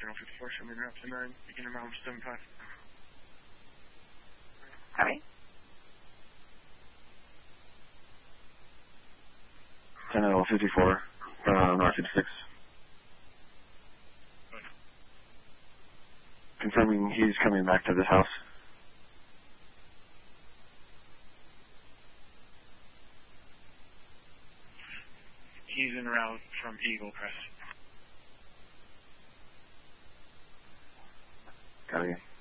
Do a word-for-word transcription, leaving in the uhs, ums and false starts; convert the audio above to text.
Channel fifty-four, show me route ten nine, beginning route seven five. Copy. ten L fifty-four, uh, North fifty-six. Confirming he's coming back to this house. He's en route from Eagle Crest. Copy.